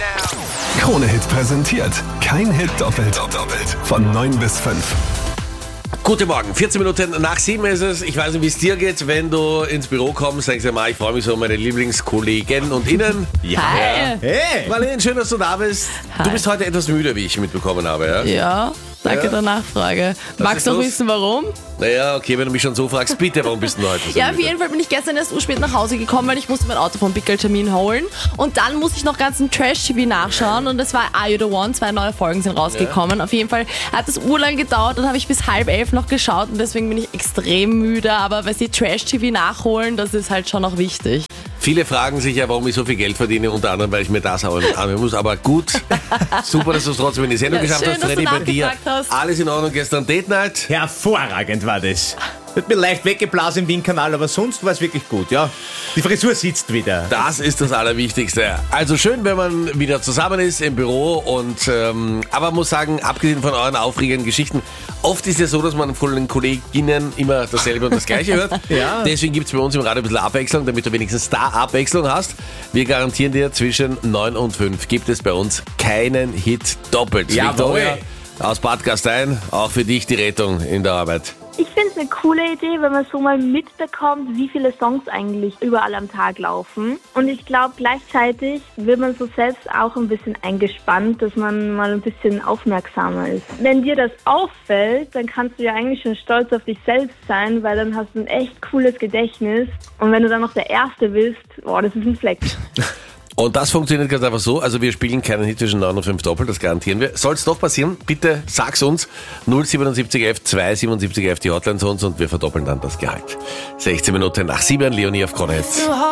Krone-Hit präsentiert. Kein Hit doppelt. Von 9 bis 5. Guten Morgen, 14 Minuten nach 7 ist es. Ich weiß nicht, wie es dir geht, wenn du ins Büro kommst. Denkst du mal, ich freue mich so um meine Lieblingskollegen und Innen. Ja. Hi. Hey. Marlene, schön, dass du da bist. Hi. Du bist heute etwas müde, wie ich mitbekommen habe. Ja, Ja, danke der Nachfrage. Magst du auch wissen, warum? Naja, okay, wenn du mich schon so fragst, bitte, warum bist du heute so Ja, müde? auf jeden Fall bin ich gestern erst spät nach Hause gekommen, weil ich musste mein Auto vom Pickeltermin holen. Und dann musste ich noch ganzen Trash-TV nachschauen und es war Are You The One? 2 neue Folgen sind rausgekommen. Auf jeden Fall hat es urlang gedauert und habe ich bis 10:30 noch geschaut und deswegen bin ich extrem müde. Aber wenn sie Trash-TV nachholen, das ist halt schon noch wichtig. Viele fragen sich ja, warum ich so viel Geld verdiene, unter anderem, weil ich mir das anhören muss. Aber gut, super, dass du es trotzdem in die Sendung geschafft schön, hast. dass Freddy, du bei dir nachgefragt hast. alles in Ordnung. Gestern Date Night. Hervorragend war das. Hat mir leicht weggeblasen im Wien-Kanal, aber sonst war es wirklich gut, ja. Die Frisur sitzt wieder. Das ist das Allerwichtigste. Also schön, wenn man wieder zusammen ist im Büro und aber muss sagen, abgesehen von euren aufregenden Geschichten, oft ist es so, dass man von den Kolleginnen immer dasselbe und das Gleiche hört. Ja. Deswegen gibt es bei uns im Radio ein bisschen Abwechslung, damit du wenigstens da Abwechslung hast. Wir garantieren dir, zwischen 9 und 5 gibt es bei uns keinen Hit doppelt. Jawohl. Victoria aus Bad Gastein, auch für dich die Rettung in der Arbeit. Ich finde es eine coole Idee, wenn man so mal mitbekommt, wie viele Songs eigentlich überall am Tag laufen. Und ich glaube, gleichzeitig wird man so selbst auch ein bisschen eingespannt, dass man mal ein bisschen aufmerksamer ist. Wenn dir das auffällt, dann kannst du ja eigentlich schon stolz auf dich selbst sein, weil dann hast du ein echt cooles Gedächtnis. Und wenn du dann noch der Erste bist, boah, das ist ein Fleck. Und das funktioniert ganz einfach so, also wir spielen keinen Hit zwischen 9 und 5 doppelt, das garantieren wir. Soll es doch passieren, bitte sag's uns, 07711 27711 die Hotline zu uns und wir verdoppeln dann das Gehalt. 16 Minuten nach 7, Leonie auf Krone-Hit.